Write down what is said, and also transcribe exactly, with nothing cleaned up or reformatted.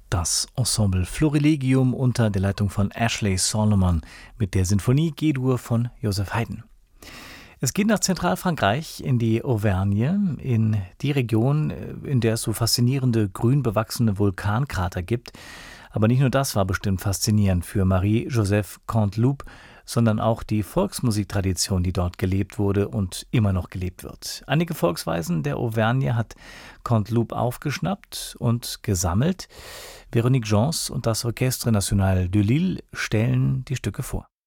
Das Ensemble Florilegium unter der Leitung von Ashley Solomon mit der Sinfonie G-Dur von Joseph Haydn. Es geht nach Zentralfrankreich in die Auvergne, in die Region, in der es so faszinierende grün bewachsene Vulkankrater gibt. Aber nicht nur das war bestimmt faszinierend für Marie-Joseph Canteloup, sondern auch die Volksmusiktradition, die dort gelebt wurde und immer noch gelebt wird. Einige Volksweisen der Auvergne hat Canteloup aufgeschnappt und gesammelt. Véronique Gens und das Orchestre National de Lille stellen die Stücke vor.